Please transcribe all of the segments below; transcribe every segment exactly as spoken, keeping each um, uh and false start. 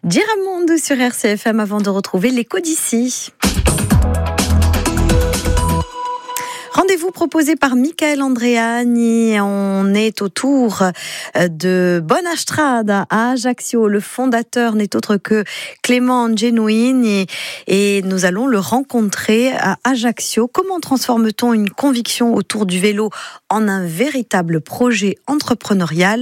Giramonde sur R C F M avant de retrouver l'écho d'ici. Rendez-vous proposé par Michael Andreani. On est autour de Bonastrada à Ajaccio. Le fondateur n'est autre que Clément Genuini et nous allons le rencontrer à Ajaccio. Comment transforme-t-on une conviction autour du vélo en un véritable projet entrepreneurial ?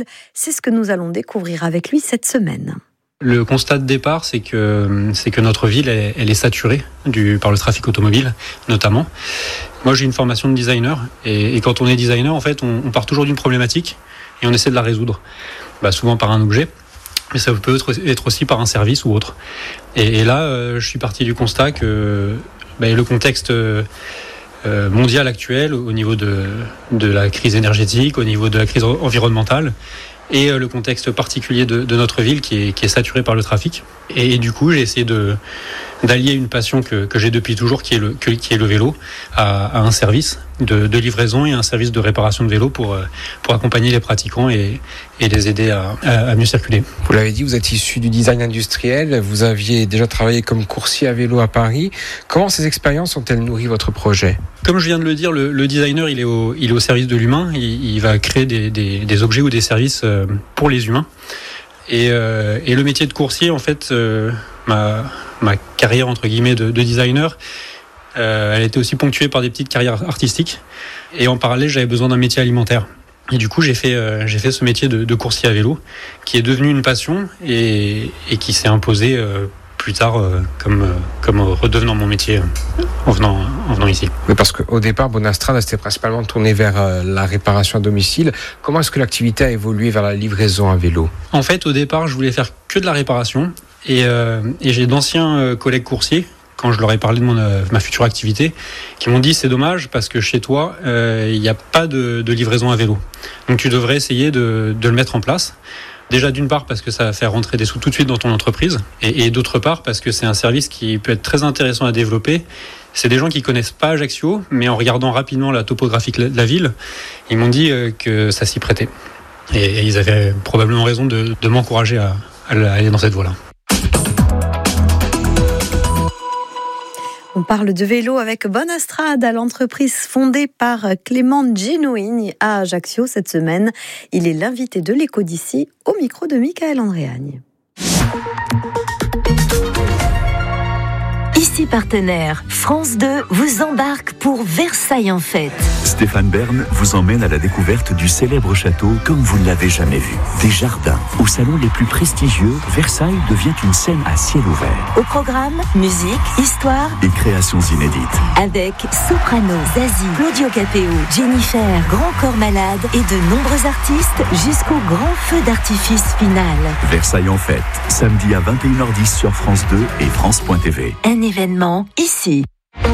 C'est ce que nous allons découvrir avec lui cette semaine. Le constat de départ, c'est que, c'est que notre ville, elle, elle est saturée du, par le trafic automobile, notamment. Moi, j'ai une formation de designer, et, et quand on est designer, en fait, on, on part toujours d'une problématique, et on essaie de la résoudre. Bah, souvent par un objet, mais ça peut être, être aussi par un service ou autre. Et, et là, euh, je suis parti du constat que bah, le contexte euh, mondial actuel, au niveau de, de la crise énergétique, au niveau de la crise environnementale, et le contexte particulier de, de notre ville qui est, qui est saturé par le trafic. Et, et du coup, j'ai essayé de, d'allier une passion que, que j'ai depuis toujours, qui est le, que, qui est le vélo, à, à un service de, de livraison et un service de réparation de vélo pour, pour accompagner les pratiquants et, et les aider à, à, à mieux circuler. Vous l'avez dit, vous êtes issu du design industriel, vous aviez déjà travaillé comme coursier à vélo à Paris. Comment ces expériences ont-elles nourri votre projet ? Comme je viens de le dire, le, le designer, il est, au, il est au service de l'humain. Il, il va créer des, des, des objets ou des services pour les humains. Et, euh, et le métier de coursier, en fait, euh, ma, ma carrière entre guillemets de, de designer, euh, elle était aussi ponctuée par des petites carrières artistiques. Et en parallèle, j'avais besoin d'un métier alimentaire. Et du coup, j'ai fait, euh, j'ai fait ce métier de, de coursier à vélo, qui est devenu une passion et, et qui s'est imposé euh, plus tard euh, comme, euh, comme redevenant mon métier euh, en, venant, en venant ici. Oui, parce qu'au départ, Bonastrada, c'était principalement tourné vers euh, la réparation à domicile. Comment est-ce que l'activité a évolué vers la livraison à vélo ? En fait, au départ, je voulais faire que de la réparation et, euh, et j'ai d'anciens euh, collègues coursiers, quand je leur ai parlé de mon, euh, ma future activité, qui m'ont dit c'est dommage parce que chez toi, il euh, n'y a pas de, de livraison à vélo. Donc tu devrais essayer de, de le mettre en place. Déjà d'une part parce que ça va faire rentrer des sous tout de suite dans ton entreprise et, et d'autre part parce que c'est un service qui peut être très intéressant à développer. C'est des gens qui connaissent pas Ajaccio, mais en regardant rapidement la topographie de la ville, ils m'ont dit que ça s'y prêtait. Et, et ils avaient probablement raison de, de m'encourager à, à aller dans cette voie-là. On parle de vélo avec Bonastrada, l'entreprise fondée par Clément Genuini à Ajaccio cette semaine. Il est l'invité de l'écho d'ici au micro de Michael Andreani. Ici partenaire, France deux vous embarque pour Versailles en fête. Stéphane Bern vous emmène à la découverte du célèbre château comme vous ne l'avez jamais vu. Des jardins, aux salons les plus prestigieux, Versailles devient une scène à ciel ouvert. Au programme, musique, histoire et créations inédites. Avec Soprano, Zazie, Claudio Capéo, Jennifer, Grand Corps Malade et de nombreux artistes jusqu'au grand feu d'artifice final. Versailles en fête, samedi à vingt et une heures dix sur France deux et France point T V. Un événement ici.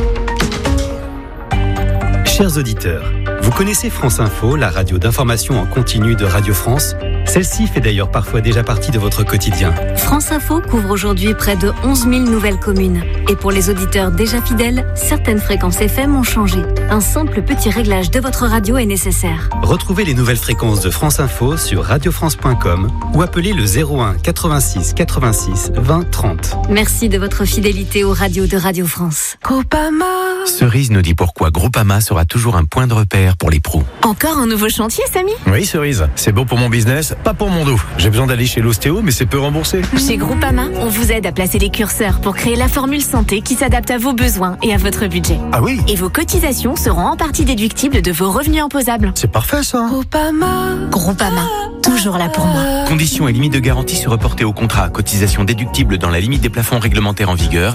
Chers auditeurs, vous connaissez France Info, la radio d'information en continu de Radio France ? Celle-ci fait d'ailleurs parfois déjà partie de votre quotidien. France Info couvre aujourd'hui près de onze mille nouvelles communes. Et pour les auditeurs déjà fidèles, certaines fréquences F M ont changé. Un simple petit réglage de votre radio est nécessaire. Retrouvez les nouvelles fréquences de France Info sur radio france point com ou appelez le zéro un quatre-vingt-six quatre-vingt-six vingt trente. Merci de votre fidélité aux radios de Radio France. Groupama. Cerise nous dit pourquoi Groupama sera toujours un point de repère pour les pros. Encore un nouveau chantier, Samy ? Oui, Cerise. C'est bon pour mon business, pas pour mon dos. J'ai besoin d'aller chez l'ostéo, mais c'est peu remboursé. Chez Groupama, on vous aide à placer les curseurs pour créer la formule santé qui s'adapte à vos besoins et à votre budget. Ah oui ? Et vos cotisations seront en partie déductibles de vos revenus imposables. C'est parfait, ça. Groupama. Groupama. Toujours là pour moi. Conditions et limites de garantie se reporter au contrat. Cotisation déductible dans la limite des plafonds réglementaires en vigueur.